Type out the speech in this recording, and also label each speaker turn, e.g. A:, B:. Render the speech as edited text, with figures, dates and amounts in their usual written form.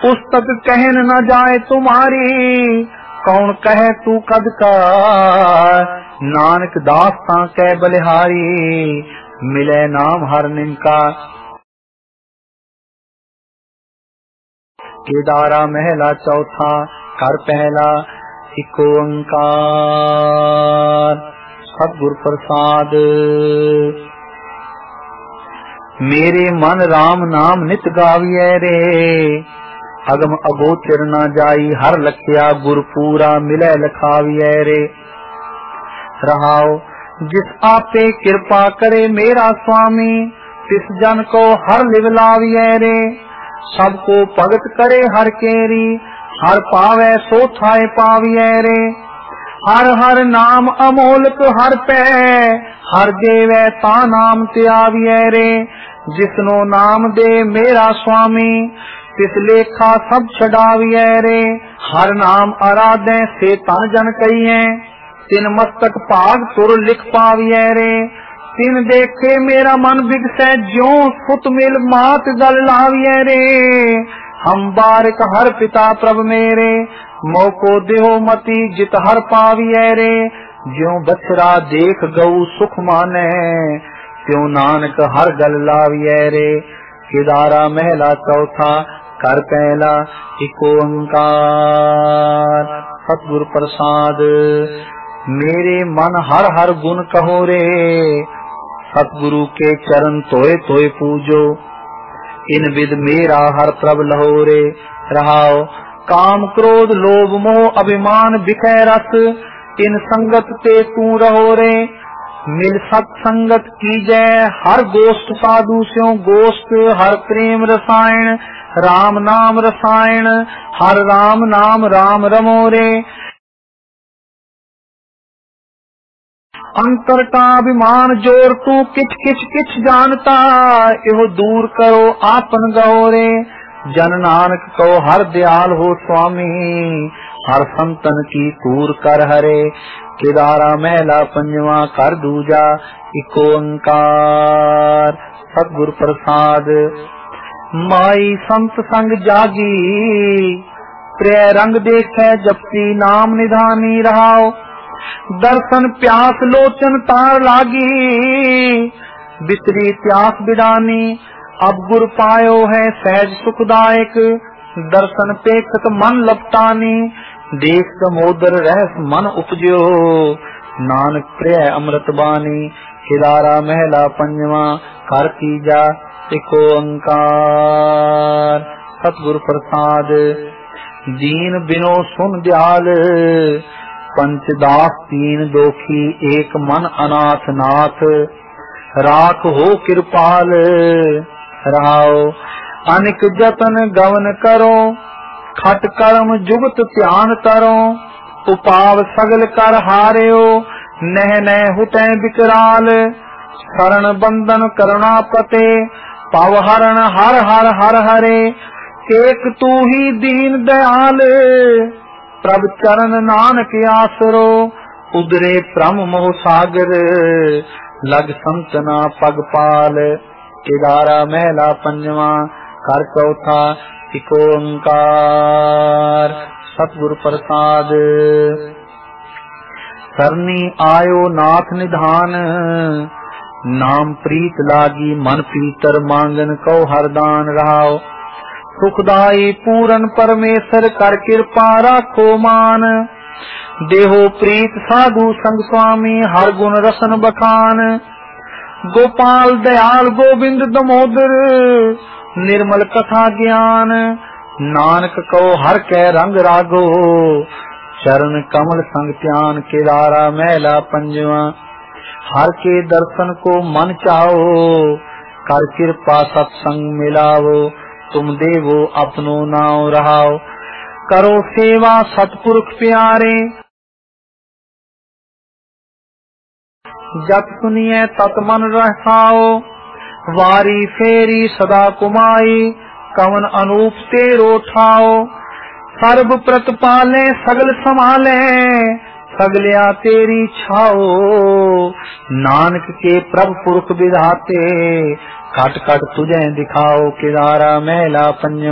A: पुस्तक कहन न जाए तुम्हारी, कौन कहे तू कद का। नानक दास ता कै बलिहारी, मिले नाम हर निमका। केदारा महला चौथा, कर पहला एक ओंकार। सतगुर प्रसाद। मेरे मन राम नाम नित गाविए रे, अगम अगोचर न जाई हर लखिया। गुरपूरा मिले लखाविए रे। रहाओ जिस आपे कृपा करे मेरा स्वामी, तिस जन को हर लिवलाविए रे। सबको भगत करे हर केरी, हर पावे सो थाए पाविए रे। हर हर नाम अमोलक हर पै, हर देवे ता नाम त्याविए रे। जिसनो नाम दे मेरा स्वामी, तिस लेखा सब छड़ाविए रे। हर नाम आराधे से तन जन कहिए, तिन मस्तक भाग तुर लिख पाविए रे। तिन देखे मेरा मन बिगसै, ज्यों सुत मिल मात गल लाविए रे। हम बारिक हर पिता प्रभ मेरे, मोको देहो मति जित हर पाविए रे। ज्यों बछरा देख गऊ सुख माने, त्यों नानक हर गल लाविए रे। केदारा महला चौथा, कर पहला एक ओंकार। सतगुर प्रसाद। मेरे मन हर हर गुण कहो रे, सतगुरु के चरण तोए तोए पूजो। इन विद मेरा हर प्रभ लहो रे। रहाओ काम क्रोध लोभ मोह अभिमान बिखै रस, इन संगत ते तू रहो रे। मिल सत्संगत की जय हर गोष्ठ साधु स्यों गोष्ठ। हर प्रेम रसायन राम नाम रसायन, हर राम नाम राम रमो रे। अंतर का अभिमान जोर तू किच किच किच जानता, एहो दूर करो आपन गहो रे। जन नानक को हर दयाल हो स्वामी, हर संतन की तूर कर हरे। केदारा महला पंजवा, कर दूजा एक ओंकार। सतगुर प्रसाद। माई संत संग जागी, प्रिय रंग देखे जपती नाम निधानी। रहाओ दर्शन प्यास लोचन तार लागी, बिसरी प्यास बिडानी। अब गुर पायो है सहज सुखदायक, दर्शन पेखत मन लपटानी। देख समोदर रहस मन उपजो, नानक प्रिय अमृत बानी। केदारा महला पंजवा, कर तीजा एक ओंकार। सतगुर प्रसाद। दीन बिनो सुन दयाल, पंचदास तीन दोखी एक मन अनाथ नाथ। राख हो कृपाल। रहाओ अनिक जतन गवन करो, खट कर्म जुगत ध्यान तरो। उपाव सगल कर हार्यो, नह नह हुटै बिकराल। शरण बंदन करुणा पते, पव हरण हर हर हर हरे। एक तू ही दीन दयाल, प्रभ चरण नानक आसरो। उदरे प्रम मोह सागर, लग संतना पग पाल। केदारा महला पंजवा, कर चौथा एक ओंकार। सतगुर प्रसाद। सरनी आयो नाथ निधान, नाम प्रीत लागी मन प्रीतर। मांगन को हरदान। रहाओ सुखदाई पूरन परमेश्वर, कर कृपा राखो मान। देहो प्रीत साधु संग स्वामी, हर गुण रसन बखान। गोपाल दयाल गोविंद दमोदर, निर्मल कथा ज्ञान। नानक को हर कै रंग रागो, चरण कमल संग ध्यान। केदारा महला पंजवा, हर के दर्शन को मन चाहो। कर कृपा सत्संग मिलावो, तुम देवो अपनो नाव। रहाओ करो सेवा सतपुरख प्यारे, जत सुनिए तत मन रसाओ। वारी फेरी सदा कुमाई, कवन अनूप तेरो ठाओ। सर्व प्रतपाले सगल संभाले, सगलिया तेरी छाओ। नानक के प्रभु पुरख विधाते, कट कट तुझे दिखाओ। केदारा महला पंजवा।